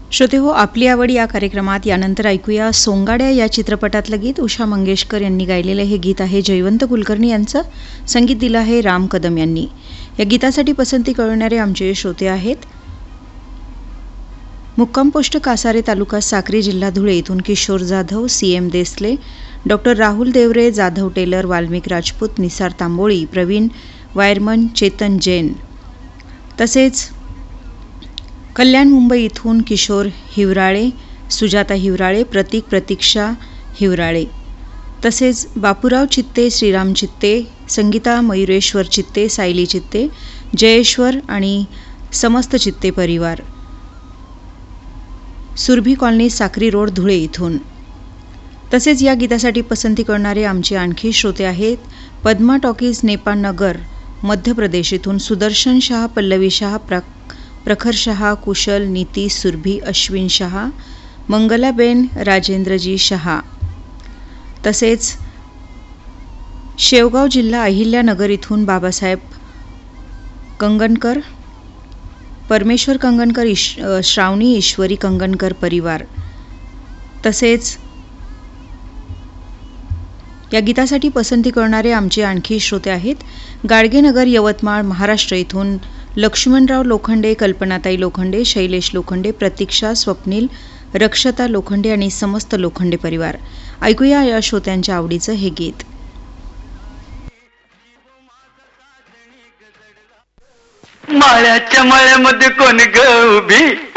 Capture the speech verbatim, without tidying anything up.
श्रोते हो, आपली आवड या कार्यक्रमात यानंतर ऐकूया सोंगाड्या या चित्रपटातलं गीत. उषा मंगेशकर यांनी गायलेलं हे गीत आहे. जयवंत कुलकर्णी यांचं संगीत दिलं आहे राम कदम यांनी. या गीतासाठी पसंती कळवणारे आमचे श्रोते आहेत मुक्काम पोस्ट कासारे, तालुका साक्री, जिल्हा धुळे इथून Kishore Jadhav, C M Desale, doctor Rahul Deore, Jadhav teller, Valmik Rajput, Nisar Tamboli, Pravin wireman, Chetan Jain. तसेच कल्याण मुंबई इथून किशोर हिवराळे, सुजाता हिवराळे, प्रतीक प्रतीक्षा हिवराळे. तसेच बापूराव चित्ते, श्रीराम चित्ते, संगीता मयुरेश्वर चित्ते, सायली चित्ते, जयेश्वर आणि समस्त चित्ते परिवार, सुरभी कॉलनी, साक्री रोड, धुळे इथून. तसेच या गीतासाठी पसंती करणारे आमचे आणखी श्रोते आहेत पद्मा टॉकीज, नेपाळ नगर, मध्य प्रदेश इथून सुदर्शन शहा, पल्लवी शहा, प्र प्रखर शहा, कुशल, नीती, सुरभी, अश्विन शहा, मंगलाबेन, राजेंद्रजी शहा. तसेच शेवगाव जिल्हा अहिल्यानगर इथून बाबासाहेब कंगणकर, परमेश्वर कंगणकर, ईश श्रावणी ईश्वरी कंगणकर परिवार. तसेच या गीतासाठी पसंती करणारे आमचे आणखी श्रोते आहेत गाडगेनगर, यवतमाळ, महाराष्ट्र इथून लक्ष्मणराव लोखंडे, कल्पनाताई लोखंडे, शैलेश लोखंडे, प्रतीक्षा, स्वप्नील, रक्षता लोखंडे आणि समस्त लोखंडे परिवार. ऐकूया या श्रोत्यांच्या आवडीचं हे गीत. माळ्याच्या माळ्यामध्ये कोण ग उभी,